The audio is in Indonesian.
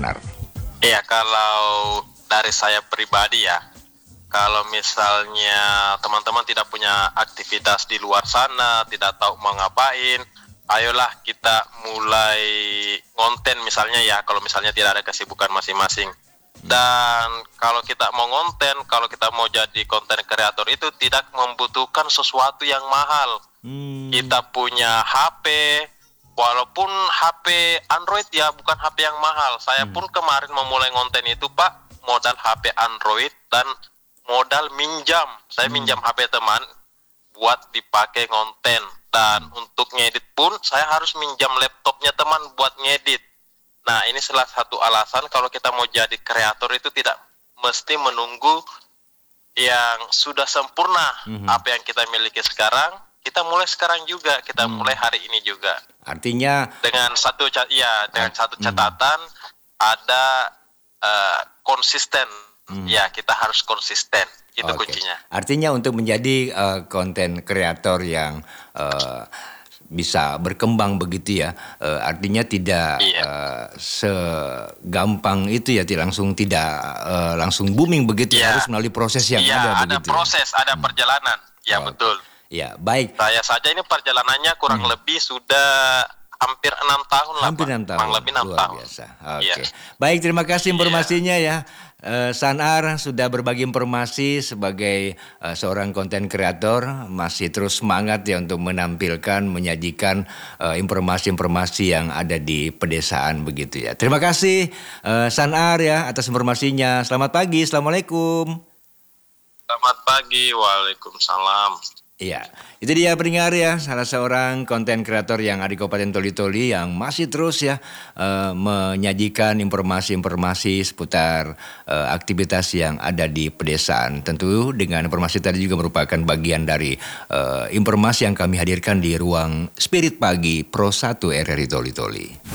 Sanar? Iya, kalau dari saya pribadi ya, kalau misalnya teman-teman tidak punya aktivitas di luar sana, tidak tahu mau ngapain, ayolah kita mulai ngonten misalnya ya, kalau misalnya tidak ada kesibukan masing-masing. Dan kalau kita mau ngonten, kalau kita mau jadi konten kreator itu tidak membutuhkan sesuatu yang mahal. Kita punya HP, walaupun HP Android ya, bukan HP yang mahal. Saya pun kemarin memulai ngonten itu Pak, modal HP Android dan modal minjam. Saya minjam HP teman buat dipakai ngonten. Dan untuk ngedit pun saya harus minjam laptopnya teman buat ngedit. Nah, ini salah satu alasan kalau kita mau jadi kreator itu tidak mesti menunggu yang sudah sempurna. Apa yang kita miliki sekarang, kita mulai sekarang juga, kita mulai hari ini juga. Artinya Dengan satu catatan, ada konsisten. Ya, kita harus konsisten. Itu kuncinya. Artinya untuk menjadi konten kreator yang bisa berkembang begitu ya, artinya tidak segampang itu ya, tidak langsung booming begitu, harus melalui proses yang ada begitu. Proses, ada perjalanan. Ya, betul. Ya, baik. Saya saja ini perjalanannya kurang lebih sudah hampir 6 tahun lah. Hampir 6 tahun. Kurang lebih 6 Luar tahun. biasa. Baik, terima kasih informasinya ya. Sanar sudah berbagi informasi sebagai seorang konten kreator, masih terus semangat ya untuk menampilkan, menyajikan informasi-informasi yang ada di pedesaan begitu ya. Terima kasih Sanar ya atas informasinya. Selamat pagi, Assalamualaikum. Selamat pagi, Waalaikumsalam. Iya, itu dia pendengar ya, salah seorang konten kreator yang ada di Kabupaten Toli-Toli yang masih terus ya menyajikan informasi-informasi seputar aktivitas yang ada di pedesaan. Tentu dengan informasi tadi juga merupakan bagian dari informasi yang kami hadirkan di ruang Spirit Pagi Pro 1 RRI Toli-Toli.